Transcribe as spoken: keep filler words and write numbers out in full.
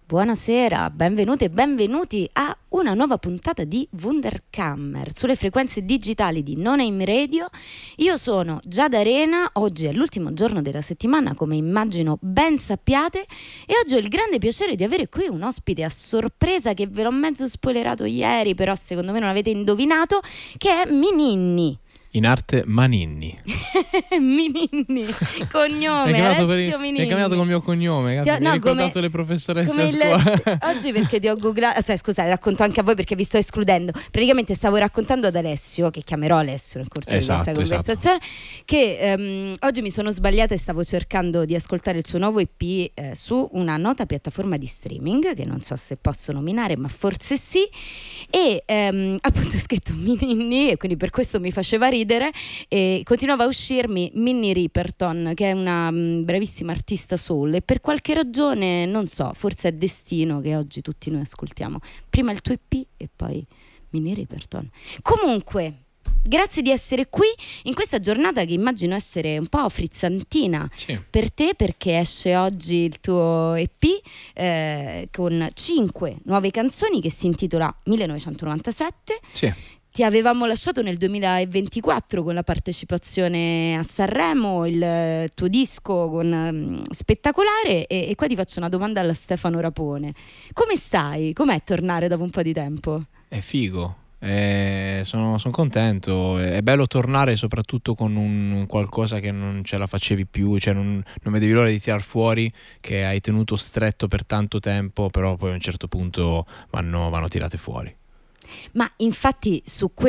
Buonasera, benvenute e benvenuti a una nuova puntata di Wunderkammer sulle frequenze digitali di Non Aim Radio. Io sono Giada Arena, oggi è l'ultimo giorno della settimana, come immagino ben sappiate, e oggi ho il grande piacere di avere qui un ospite a sorpresa che ve l'ho mezzo spoilerato ieri, però secondo me non avete indovinato, che è Mininni. In arte Maninni. Mininni, cognome Alessio per, Mininni. Mi hai cambiato col mio cognome, cazzo, Ti, mi no, hai ricordato come, le professoresse come a scuola. Il, oggi perché ti ho googlato, aspetta, scusate, racconto anche a voi perché vi sto escludendo. Praticamente stavo raccontando ad Alessio, che chiamerò Alessio nel corso esatto, di questa conversazione, esatto. che um, oggi mi sono sbagliata e stavo cercando di ascoltare il suo nuovo E P eh, su una nota piattaforma di streaming, che non so se posso nominare, ma forse sì, e um, appunto ho scritto Mininni, e quindi per questo mi faceva ridere. E continuava a uscirmi Minnie Riperton, che è una mh, bravissima artista soul, e per qualche ragione, non so, forse è destino che oggi tutti noi ascoltiamo prima il tuo E P e poi Minnie Riperton. Comunque, grazie di essere qui in questa giornata che immagino essere un po' frizzantina, sì, per te, perché esce oggi il tuo E P eh, con cinque nuove canzoni, che si intitola millenovecentonovantasette. Sì. Ti avevamo lasciato nel duemilaventiquattro con la partecipazione a Sanremo, il tuo disco con um, spettacolare, e, e qua ti faccio una domanda alla Stefano Rapone. Come stai? Com'è tornare dopo un po' di tempo? È figo, eh, sono, sono contento, è bello tornare soprattutto con un qualcosa che non ce la facevi più, cioè non, non vedevi l'ora di tirar fuori, che hai tenuto stretto per tanto tempo, però poi a un certo punto vanno, vanno tirate fuori. Ma infatti su